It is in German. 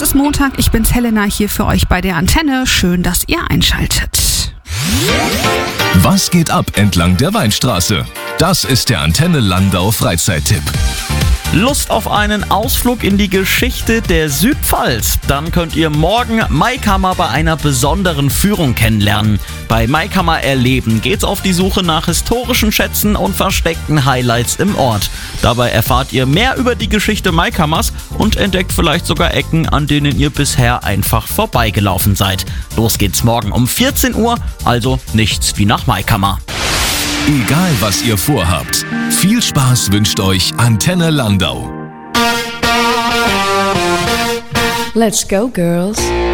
ist Montag, ich bin's Helena hier für euch bei der Antenne. Schön, dass ihr einschaltet. Was geht ab entlang der Weinstraße? Das ist der Antenne Landau Freizeittipp. Lust auf einen Ausflug in die Geschichte der Südpfalz? Dann könnt ihr morgen Maikammer bei einer besonderen Führung kennenlernen. Bei Maikammer erleben geht's auf die Suche nach historischen Schätzen und versteckten Highlights im Ort. Dabei erfahrt ihr mehr über die Geschichte Maikammers und entdeckt vielleicht sogar Ecken, an denen ihr bisher einfach vorbeigelaufen seid. Los geht's morgen um 14 Uhr, also nichts wie nach Maikammer. Egal was ihr vorhabt, viel Spaß wünscht euch Antenne Landau. Let's go, girls.